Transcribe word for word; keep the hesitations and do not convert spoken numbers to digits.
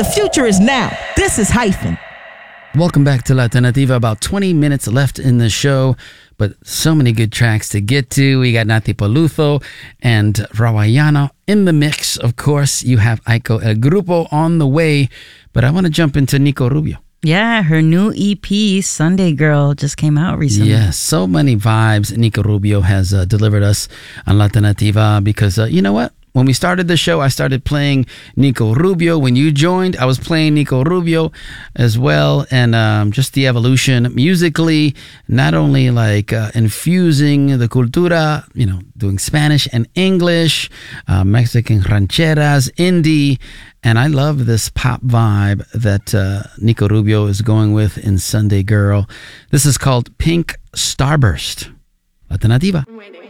The future is now. This is Hyphen. Welcome back to La Alternativa. About twenty minutes left in the show, but so many good tracks to get to. We got Nati Peluso and Rawayana in the mix. Of course, you have Aiko El Grupo on the way, but I want to jump into Nico Rubio. Yeah, her new E P, Sunday Girl, just came out recently. Yes, yeah, so many vibes Nico Rubio has uh, delivered us on La Alternativa because, uh, you know what? When we started the show, I started playing Nico Rubio. When you joined, I was playing Nico Rubio as well. And um, just the evolution musically, not only like uh, infusing the cultura, you know, doing Spanish and English, uh, Mexican rancheras, indie. And I love this pop vibe that uh, Nico Rubio is going with in Sunday Girl. This is called Pink Starburst. Alternativa.